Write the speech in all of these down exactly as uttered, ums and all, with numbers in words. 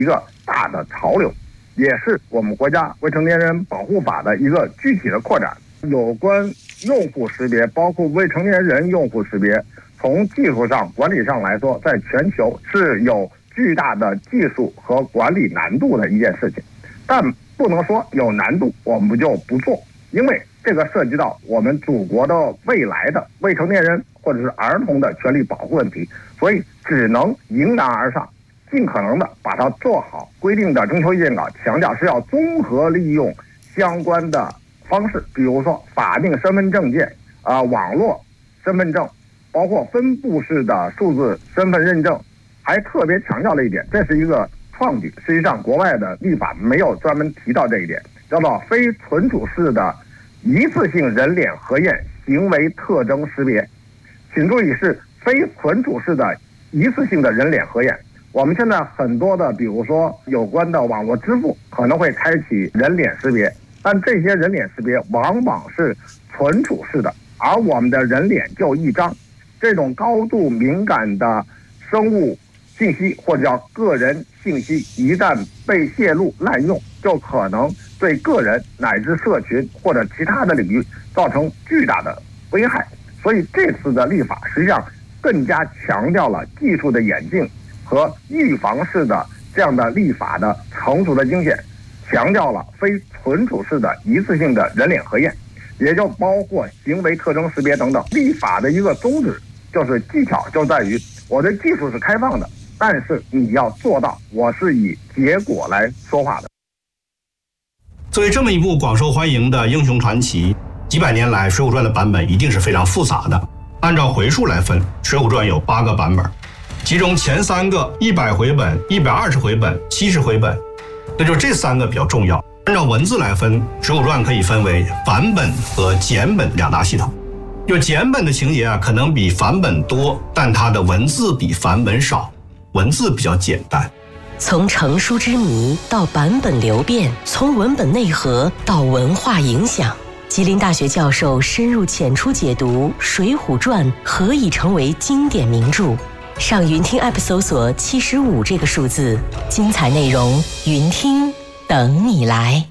一个大的潮流，也是我们国家未成年人保护法的一个具体的扩展。有关用户识别，包括未成年人用户识别，从技术上、管理上来说，在全球是有巨大的技术和管理难度的一件事情。但不能说有难度我们就不做，因为这个涉及到我们祖国的未来的未成年人或者是儿童的权利保护问题，所以只能迎难而上，尽可能的把它做好。规定的征求意见稿强调是要综合利用相关的方式，比如说法定身份证件、啊、呃、网络身份证，包括分布式的数字身份认证，还特别强调了一点，这是一个创举，实际上国外的立法没有专门提到这一点，叫做非存储式的一次性人脸核验行为特征识别。请注意，是非存储式的一次性的人脸核验。我们现在很多的比如说有关的网络支付可能会开启人脸识别，但这些人脸识别往往是存储式的，而我们的人脸就一张，这种高度敏感的生物信息或者叫个人信息一旦被泄露滥用，就可能对个人乃至社群或者其他的领域造成巨大的危害。所以这次的立法实际上更加强调了技术的演进和预防式的这样的立法的成熟的经验，强调了非存储式的一次性的人脸核验，也就包括行为特征识别等等。立法的一个宗旨就是技巧就在于我的技术是开放的，但是你要做到我是以结果来说话的。 作为这么一部广受欢迎的英雄传奇，几百年来《水浒传》的版本一定是非常复杂的。按照回数来分，《水浒传》有八个版本，其中前三个一百回本、一百二十回本、七十回本，那就这三个比较重要。按照文字来分，《水浒传》可以分为繁本和简本两大系统。就简本的情节啊，可能比繁本多，但它的文字比繁本少，文字比较简单。 从成书之谜到版本流变，从文本内核到文化影响，吉林大学教授深入浅出解读《水浒传》何以成为经典名著。上云听 App 搜索七十五这个数字，精彩内容云听等你来。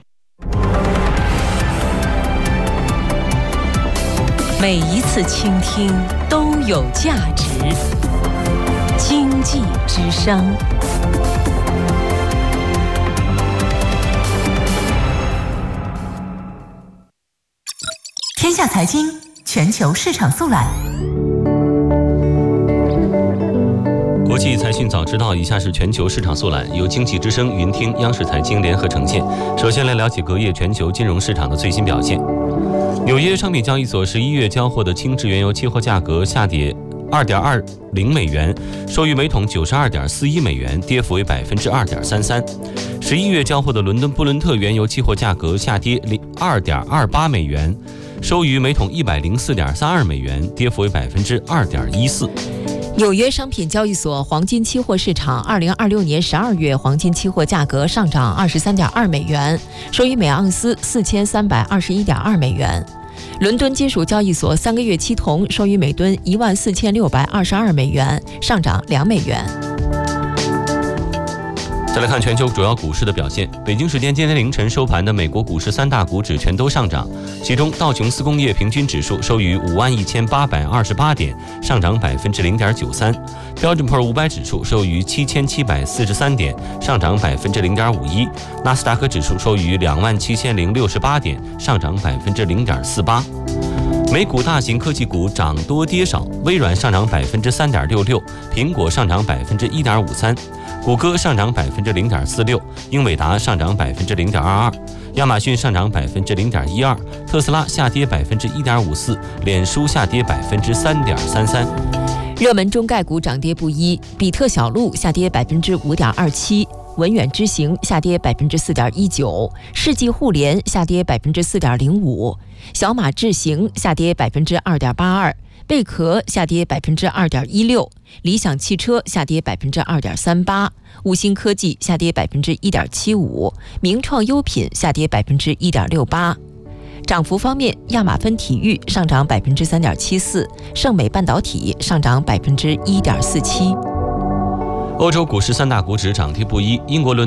每一次倾听都有价值。经济之声。 天下财经全球市场速览。 国际财讯早知道，以下是全球市场速览，由经济之声、云听、央视财经联合呈现。首先来了解隔夜全球金融市场的最新表现。纽约商品交易所十一月交货的轻质原油期货价格下跌二点二零美元，收于每桶九十二点四一美元，跌幅为百分之二点三三。十一月交货的伦敦布伦特原油期货价格下跌二点二八美元，收于每桶一百零四点三二美元，跌幅为百分之二点一四。 纽约商品交易所黄金期货市场二零二六年十二月黄金期货价格上涨二十三点二美元，收于每盎司四千三百二十一点二美元。伦敦金属交易所三个月期铜收于每吨一万四千六百二十二美元，上涨两美元。 再来看全球主要股市的表现。北京时间今天凌晨收盘的美国股市三大股指全都上涨，其中道琼斯工业平均指数收于五万一千八百二十八点，上涨百分之零点九三；标准普尔五百指数收于七千七百四十三点，上涨百分之零点五一；纳斯达克指数收于两万七千零六十八点，上涨百分之零点四八。美股大型科技股涨多跌少，微软上涨百分之三点六六，苹果上涨百分之一点五三，谷歌上涨百分之零点四六，英伟达上涨百分之零点二二，亚马逊上涨百分之零点一二，特斯拉下跌百分之一点五四，脸书下跌百分之三点三三。 热门中概股涨跌不一，比特小路下跌百分之五点二七。文远之行下跌百分之四点一九，世纪互联下跌百分之四点零五，小马智行下跌百分之二点八二，贝壳下跌百分之二点一六，理想汽车下跌百分之二点三八，五星科技下跌百分之一点七五，名创优品下跌百分之一点六八。涨幅方面，亚马芬体育上涨百分之三点七四，盛美半导体上涨百分之一点四七。 欧洲股市三大股指涨跌不一，英国伦